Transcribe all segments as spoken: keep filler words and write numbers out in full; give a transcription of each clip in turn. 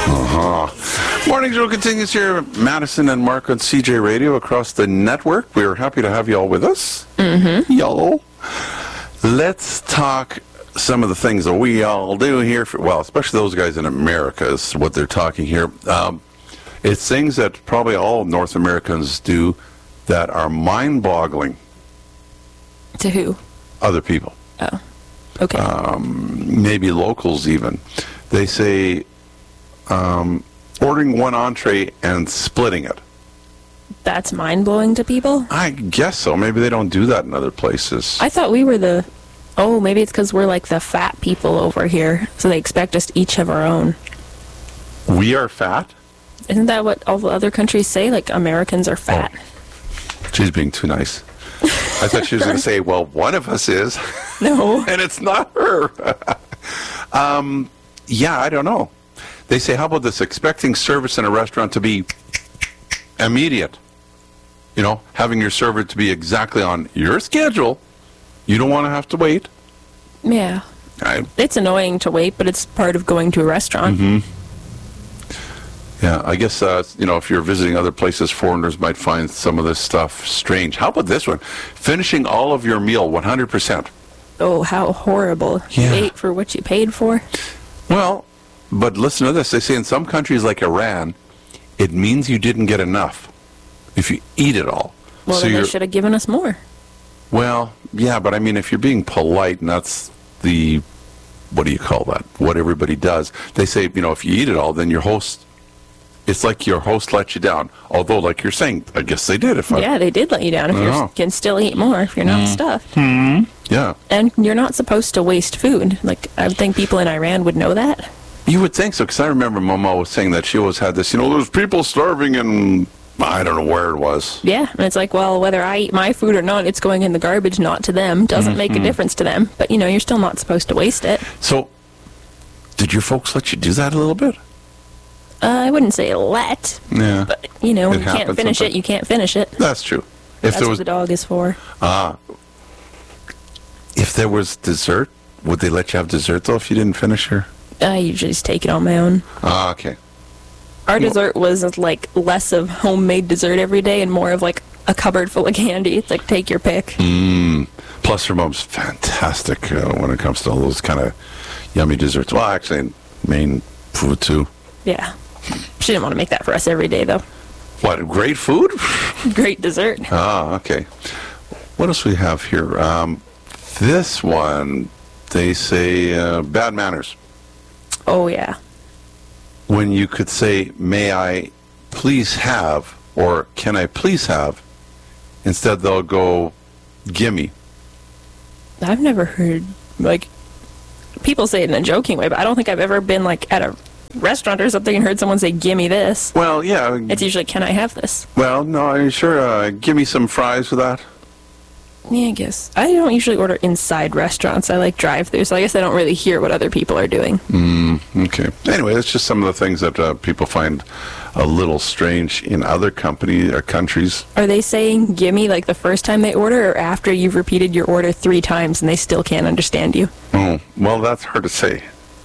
Uh-huh. Morning Joe continues here, Madison and Mark on C J Radio across the network. We are happy to have you all with us. Mm-hmm. Y'all. Let's talk some of the things that we all do here, for, well, especially those guys in America is what they're talking here. Um, it's things that probably all North Americans do that are mind-boggling. To who? Other people. Oh, okay. Um, maybe locals even. They say um, ordering one entree and splitting it. That's mind-blowing to people? I guess so. Maybe they don't do that in other places. I thought we were the... Oh, maybe it's because we're like the fat people over here, so they expect us to each have our own. We are fat? Isn't that what all the other countries say? Like, Americans are fat. Oh. She's being too nice. I thought she was going to say, well, one of us is. No. And it's not her. um, yeah, I don't know. They say, how about this? Expecting service in a restaurant to be immediate. You know, having your server to be exactly on your schedule. You don't want to have to wait. Yeah. I, it's annoying to wait, but it's part of going to a restaurant. Mm-hmm. Yeah, I guess, uh, you know, if you're visiting other places, foreigners might find some of this stuff strange. How about this one? Finishing all of your meal one hundred percent. Oh, how horrible. Yeah. You ate for what you paid for. Well, but listen to this. They say in some countries like Iran, it means you didn't get enough if you eat it all. Well, so then you're, they should have given us more. Well, yeah, but I mean, if you're being polite, and that's the, what do you call that? What everybody does. They say, you know, if you eat it all, then your host, it's like your host let you down. Although, like you're saying, I guess they did. If yeah, I, they did let you down. If you can still eat more, if you're not mm. stuffed. Mm. Yeah. And you're not supposed to waste food. Like, I would think people in Iran would know that. You would think so, because I remember Mama was saying that she always had this, you know, there's people starving in, I don't know where it was. Yeah, and it's like, well, whether I eat my food or not, it's going in the garbage, not to them. Doesn't mm-hmm. make a difference to them. But, you know, you're still not supposed to waste it. So, did your folks let you do that a little bit? Uh, I wouldn't say let. Yeah. But, you know, when you can't finish sometimes. it, you can't finish it. That's true. If That's there was, what the dog is for. Ah. If there was dessert, would they let you have dessert, though, if you didn't finish your... I usually just take it on my own. Ah, okay. Our well, dessert was like less of homemade dessert every day and more of like a cupboard full of candy. It's like, take your pick. Mm. Plus, her mom's fantastic uh, when it comes to all those kind of yummy desserts. Well, actually, main food, too. Yeah. She didn't want to make that for us every day, though. What, great food? Great dessert. Ah, okay. What else we have here? Um, this one, they say uh, bad manners. Oh, yeah. When you could say, may I please have, or can I please have, instead they'll go, gimme. I've never heard, like, people say it in a joking way, but I don't think I've ever been, like, at a restaurant or something and heard someone say, gimme this. Well, yeah. It's usually, can I have this? Well, no, are you sure? Uh, give me some fries with that. Yeah, I guess. I don't usually order inside restaurants. I like drive-through, so I guess I don't really hear what other people are doing. Mm, okay. Anyway, that's just some of the things that uh, people find a little strange in other company or countries. Are they saying gimme like the first time they order or after you've repeated your order three times and they still can't understand you? Oh, well, that's hard to say.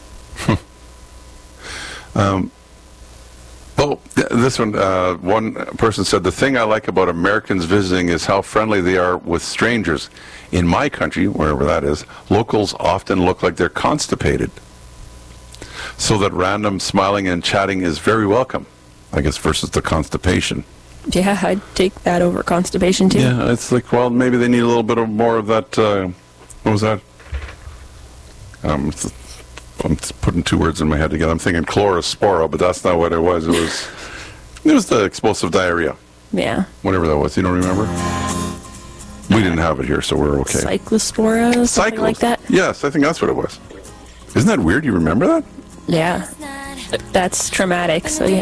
um, oh, th- this one, uh, one person said, the thing I like about Americans visiting is how friendly they are with strangers. In my country, wherever that is, locals often look like they're constipated. So that random smiling and chatting is very welcome, I guess, versus the constipation. Yeah, I'd take that over constipation, too. Yeah, it's like, well, maybe they need a little bit of more of that, uh, what was that? Um, it's, I'm putting two words in my head together. I'm thinking chlorospora, but that's not what it was. It was it was the explosive diarrhea. Yeah. Whatever that was. You don't remember? We didn't have it here, so we're okay. Cyclospora, something Cyclos- like that? Yes, I think that's what it was. Isn't that weird? You remember that? Yeah. That's traumatic, so yeah,